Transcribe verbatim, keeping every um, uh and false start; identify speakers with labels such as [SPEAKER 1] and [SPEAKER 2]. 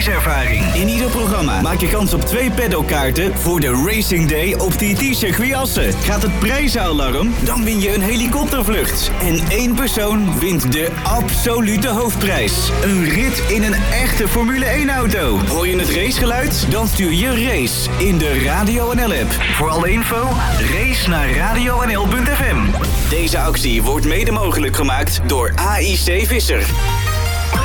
[SPEAKER 1] raceervaring. In ieder programma maak je kans op twee paddockkaarten voor de Racing Day op T T-circuit Assen. Gaat het prijzenalarm? Dan win je een helikoptervlucht. En één persoon wint de absolute hoofdprijs. Een rit in een echte Formule één-auto. Hoor je het racegeluid? Dan stuur je race in de Radio N L-app. Voor alle info, race naar radio n l punt f m. Deze actie wordt mede mogelijk gemaakt door A I C Visser.